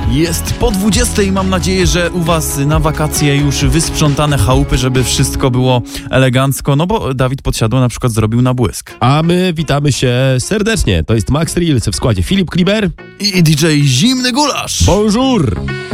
Jest po 20 i mam nadzieję, że u was na wakacje już wysprzątane chałupy, żeby wszystko było elegancko, no bo Dawid Podsiadło na przykład zrobił na błysk. A my witamy się serdecznie. To jest Max Reels w składzie Filip Kliber I DJ Zimny Gulasz. Bonjour!